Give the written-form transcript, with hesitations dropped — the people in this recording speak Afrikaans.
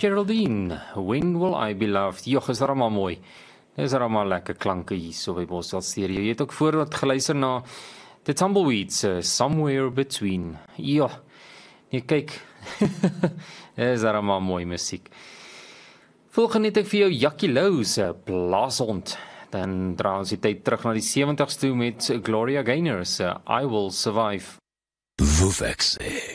Geraldine, When Will I Be Loved? Joch, is daar allemaal mooi. Dis allemaal lekker klanke hier so by Boswell Stereo. Jy het ook voordat geluister na The Tumbleweeds, Somewhere Between. Ja, nee, kyk, dis allemaal mooi musiek. Volgende het ek vir jou Jackie Lou se Blaashond. Dan dra ons die tyd terug na die 70s toe met Gloria Gaynor se I Will Survive. Woef ek sê.